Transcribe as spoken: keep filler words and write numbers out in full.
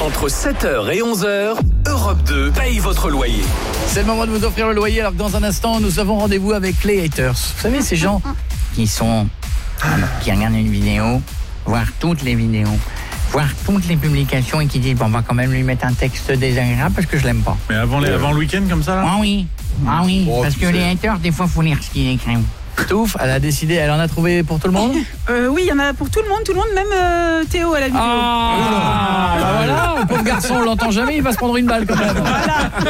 Entre sept heures et onze heures, Europe deux paye votre loyer. C'est le moment de vous offrir le loyer, alors que dans un instant, nous avons rendez-vous avec les haters. Vous savez, ces gens qui sont... qui regardent une vidéo, voir toutes les vidéos, voir toutes les publications et qui disent, bon, on va quand même lui mettre un texte désagréable parce que je l'aime pas. Mais avant, les, avant le week-end, comme ça, là Ah oui, ah oui, Oh, parce que sais. les haters, des fois, faut lire ce qu'ils écrivent. Touf, elle a décidé, elle en a trouvé pour tout le monde. Euh, oui, il y en a pour tout le monde, tout le monde, même euh, Théo à la vidéo. Ah, bah voilà, le pauvre garçon, on l'entend jamais, il va se prendre une balle quand même. Voilà.